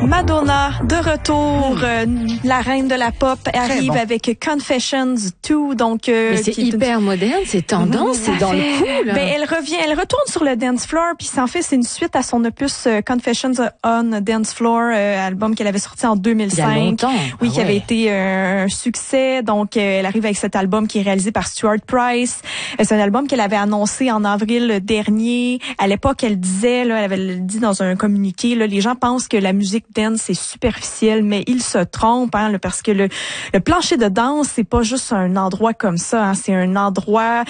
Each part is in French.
Madonna, de retour, la reine de la pop, arrive avec Confessions 2, donc... Mais c'est hyper moderne, c'est tendance, c'est dans le coup, là. Ben, elle retourne sur le dance floor, puis en fait, c'est une suite à son opus Confessions on Dance Floor, album qu'elle avait sorti en 2005. Il y a longtemps. Oui, qui avait été un succès, donc elle arrive avec cet album qui est réalisé par Stuart Price. C'est un album qu'elle avait annoncé en avril dernier. À l'époque, elle disait, là, elle avait dit dans un communiqué, là, les gens pensent que la musique dance c'est superficiel, mais ils se trompent, hein, parce que le plancher de danse c'est pas juste un endroit comme ça, hein, c'est un endroit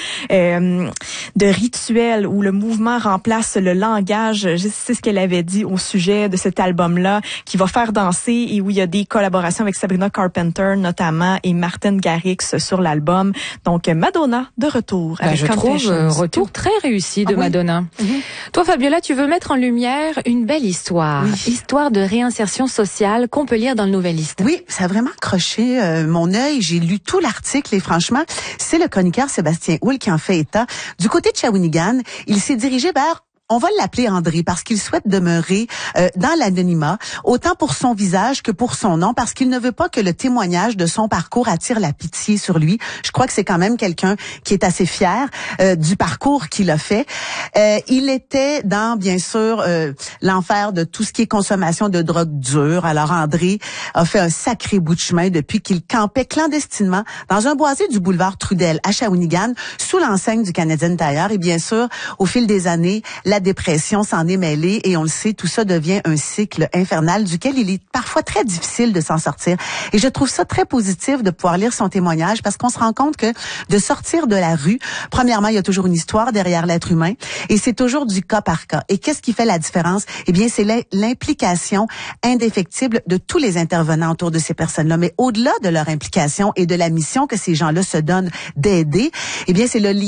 de rituel où le mouvement remplace le langage. C'est ce qu'elle avait dit au sujet de cet album-là, qui va faire danser et où il y a des collaborations avec Sabrina Carpenter notamment et Martin Garrix sur l'album. Donc Madonna de retour avec je trouve retour très réussi de Madonna. Toi Fabiola, tu veux mettre en lumière une belle histoire, histoire de réinsertion sociale qu'on peut lire dans le Nouvelliste. Oui, ça a vraiment accroché mon œil. J'ai lu tout l'article et franchement, c'est le chroniqueur Sébastien Houle qui en fait état. Du côté de Shawinigan, il s'est dirigé vers... On va l'appeler André parce qu'il souhaite demeurer dans l'anonymat, autant pour son visage que pour son nom, parce qu'il ne veut pas que le témoignage de son parcours attire la pitié sur lui. Je crois que c'est quand même quelqu'un qui est assez fier du parcours qu'il a fait. Il était dans, bien sûr, l'enfer de tout ce qui est consommation de drogue dure. Alors André a fait un sacré bout de chemin depuis qu'il campait clandestinement dans un boisé du boulevard Trudel à Shawinigan, sous l'enseigne du Canadian Tire. Et bien sûr, au fil des années, la dépression s'en est mêlée et on le sait, tout ça devient un cycle infernal duquel il est parfois très difficile de s'en sortir. Et je trouve ça très positif de pouvoir lire son témoignage parce qu'on se rend compte que de sortir de la rue, premièrement, il y a toujours une histoire derrière l'être humain et c'est toujours du cas par cas. Et qu'est-ce qui fait la différence? Eh bien, c'est l'implication indéfectible de tous les intervenants autour de ces personnes-là. Mais au-delà de leur implication et de la mission que ces gens-là se donnent d'aider, eh bien, c'est le lien